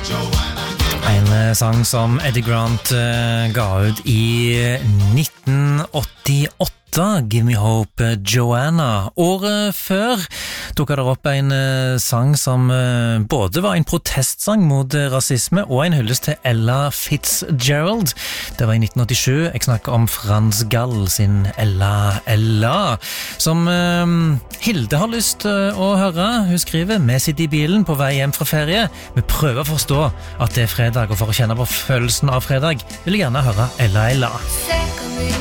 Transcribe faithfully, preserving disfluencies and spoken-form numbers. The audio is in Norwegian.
En sang som Eddie Grant uh, ga ut i nitten åttiåtte, Give Me Hope, Joanna. Året før tok jeg der opp en uh, sang som uh, både var en protestsang mot uh, rasisme og en hyllest til Ella Fitzgerald. Det var i nitten åttisju. Jeg snakker om Frans Gall sin Ella Ella, som uh, Hilde har lyst uh, å høre. Hun skriver: vi sitter i bilen på vei hjem fra ferie. Vi prøver å forstå at det er fredag, og for å kjenne på følelsen av fredag vil jeg gjerne høre Ella Ella.